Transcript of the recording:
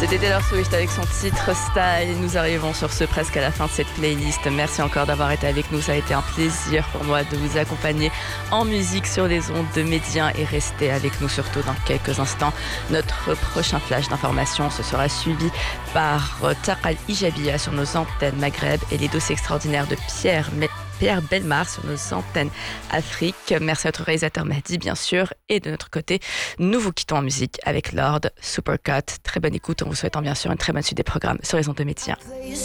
C'était Taylor Swift avec son titre Style. Nous arrivons sur ce presque à la fin de cette playlist. Merci encore d'avoir été avec nous. Ça a été un plaisir pour moi de vous accompagner en musique sur les ondes de Média et restez avec nous surtout dans quelques instants. Notre prochain flash d'information, ce sera suivi par Taral Ijabia sur nos antennes Maghreb et les dossiers extraordinaires de Pierre Belmar sur nos antennes Afrique. Merci à notre réalisateur Mahdi, bien sûr. Et de notre côté, nous vous quittons en musique avec Lord Supercut. Très bonne écoute en vous souhaitant bien sûr une très bonne suite des programmes sur les ondes de Média.